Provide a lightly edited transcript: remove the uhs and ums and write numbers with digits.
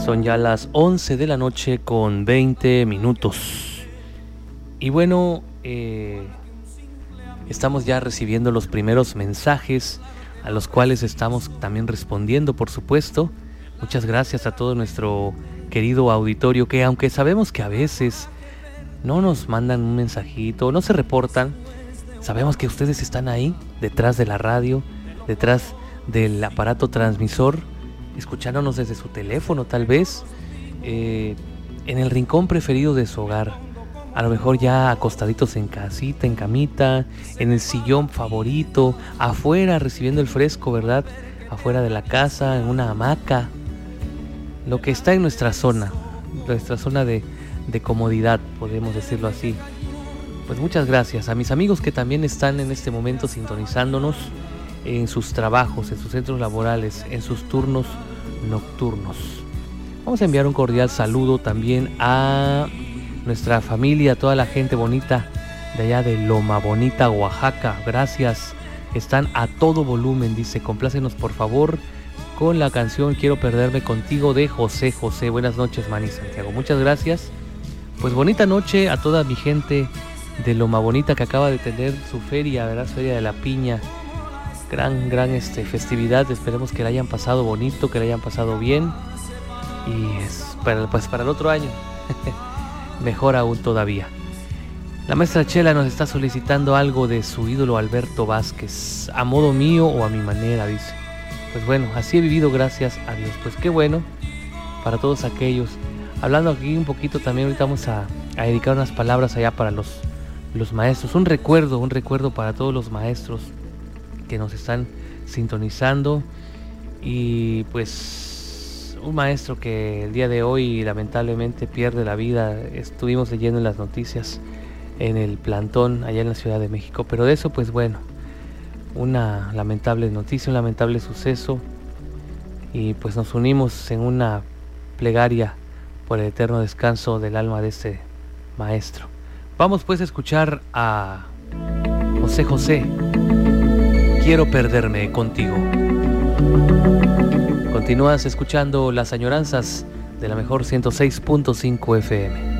Son ya las 11 de la noche con 20 minutos. Y bueno, estamos ya recibiendo los primeros mensajes a los cuales estamos también respondiendo, por supuesto. Muchas gracias a todo nuestro querido auditorio que, aunque sabemos que a veces no nos mandan un mensajito, no se reportan, sabemos que ustedes están ahí, detrás de la radio, detrás del aparato transmisor, escuchándonos desde su teléfono tal vez, en el rincón preferido de su hogar, a lo mejor ya acostaditos en casita, en camita, en el sillón favorito, afuera recibiendo el fresco, ¿verdad? Afuera de la casa, en una hamaca, lo que está en nuestra zona de comodidad, podemos decirlo así. Pues muchas gracias a mis amigos que también están en este momento sintonizándonos en sus trabajos, en sus centros laborales, en sus turnos nocturnos. Vamos a enviar un cordial saludo también a nuestra familia, a toda la gente bonita de allá de Loma Bonita, Oaxaca. Gracias, están a todo volumen, dice. Complácenos por favor con la canción Quiero Perderme Contigo de José José. Buenas noches, Manny Santiago, muchas gracias. Pues bonita noche a toda mi gente de Loma Bonita que acaba de tener su feria, ¿verdad? Feria de la Piña. Gran festividad, esperemos que la hayan pasado bonito, que la hayan pasado bien y para el otro año mejor aún todavía. La maestra Chela nos está solicitando algo de su ídolo Alberto Vázquez, a modo mío o a mi manera, dice. Pues bueno, así he vivido, gracias a Dios. Pues qué bueno para todos aquellos. Hablando aquí un poquito también, ahorita vamos a dedicar unas palabras allá para los maestros, un recuerdo para todos los maestros que nos están sintonizando. Y pues un maestro que el día de hoy lamentablemente pierde la vida. Estuvimos leyendo en las noticias en el plantón allá en la Ciudad de México, pero de eso pues bueno, una lamentable noticia, un lamentable suceso, y pues nos unimos en una plegaria por el eterno descanso del alma de este maestro. Vamos pues a escuchar a José José, Quiero Perderme Contigo. Continúas escuchando las añoranzas de la mejor 106.5 FM.